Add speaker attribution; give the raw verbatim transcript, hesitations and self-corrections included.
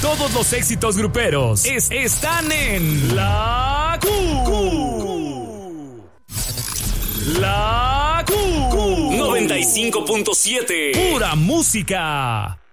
Speaker 1: Todos los éxitos gruperos es, están en La Q. La Q.
Speaker 2: noventa y cinco punto siete.
Speaker 1: Pura música.